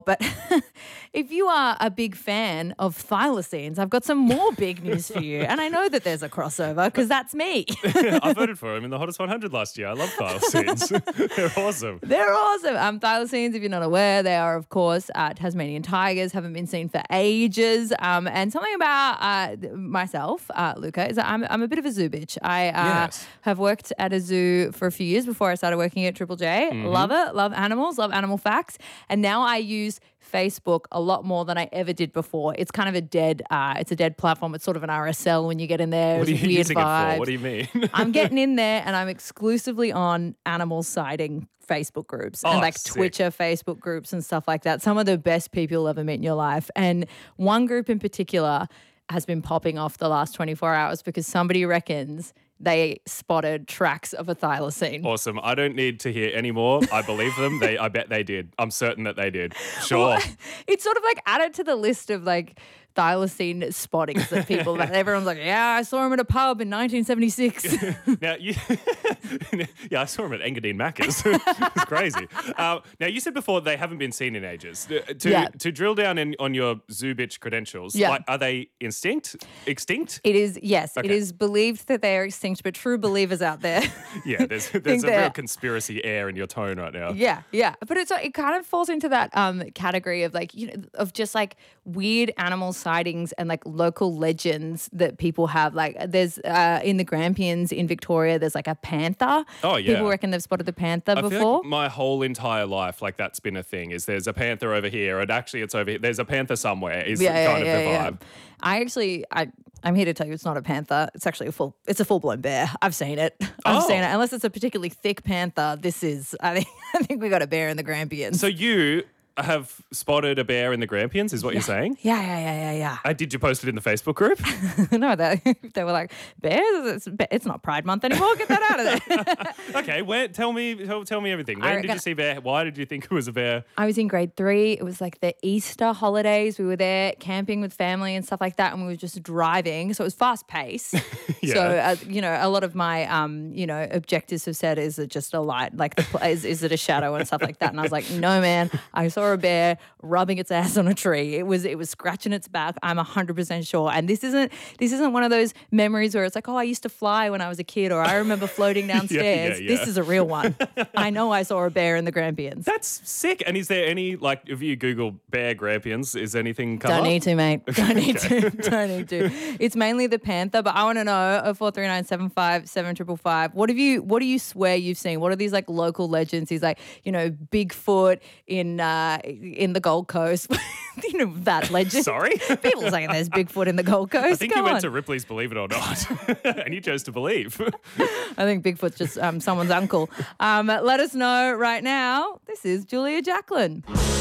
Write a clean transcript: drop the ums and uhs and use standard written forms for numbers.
But if you are a big fan of thylacines, I've got some more big news for you. And I know that there's a crossover because that's me. I voted for him in the Hottest 100 last year. I love thylacines. They're awesome. They're awesome. Thylacines, if you're not aware, they are, of course, Tasmanian tigers, haven't been seen for ages. And something about myself, Luca, is that I'm a bit of a zoo bitch. I Yes. have worked at a zoo for a few years before I started working at Triple J. Love it. Love animals. Love animal facts. And now I use Facebook a lot more than I ever did before. It's kind of it's a dead platform. It's sort of an RSL when you get in there. What are It's you weird using it vibes. for? What do you mean? I'm getting in there and I'm exclusively on animal sighting Facebook groups and Oh, like sick. Twitcher Facebook groups and stuff like that. Some of the best people you'll ever meet in your life. And one group in particular has been popping off the last 24 hours because somebody reckons they spotted tracks of a thylacine. Awesome. I don't need to hear any more. I believe them. I bet they did. I'm certain that they did. Sure. It's sort of like added to the list of like thylacine spottings that people, that everyone's like, yeah, I saw him at a pub in 1976. Now, yeah, I saw him at Engadine Macca's. It's crazy. Now, you said before they haven't been seen in ages. To drill down on your zoo bitch credentials, like, are they extinct? It is, yes. Okay. It is believed that they are extinct, but true believers out there. Yeah, there's a real conspiracy air in your tone right now. Yeah. But it kind of falls into that category of like, of just like weird animal sightings and like local legends that people have. Like there's in the Grampians in Victoria, there's like a panther. Oh, yeah. People reckon they've spotted the panther I before. feel like my whole entire life, like that's been a thing. Is there's a panther over here, and actually it's over here. There's a panther somewhere. Is kind of the vibe. I'm here to tell you it's not a panther. It's actually a full-blown bear. I've seen it. I've seen it. Unless it's a particularly thick panther, I think we got a bear in the Grampians. So you have spotted a bear in the Grampians, is what you're saying? Yeah. Did you post it in the Facebook group? No, they were like, bears? It's not Pride Month anymore. Get that out of there. Okay, tell me everything. When did you see bear? Why did you think it was a bear? I was in grade 3. It was like the Easter holidays. We were there camping with family and stuff like that, and we were just driving. So it was fast paced. Yeah. So, a lot of my, objectives have said, is it just a light? Like, is it a shadow and stuff like that? And I was like, no, man. I saw a bear rubbing its ass on a tree. It was scratching its back. I'm 100% sure. And this isn't one of those memories where it's like, oh, I used to fly when I was a kid, or I remember floating downstairs. Yeah. This is a real one. I know I saw a bear in the Grampians. That's sick. And is there any, like, if you Google bear Grampians, is anything come Don't up? need to, mate. Don't need to. It's mainly the panther, but I want to know, 043975 7555, what do you swear you've seen? What are these like local legends? These like, Bigfoot in the Gold Coast. That legend. Sorry? People saying there's Bigfoot in the Gold Coast. I think Come you went on. to Ripley's Believe It or Not, and you chose to believe. I think Bigfoot's just someone's uncle. Let us know right now. This is Julia Jacqueline.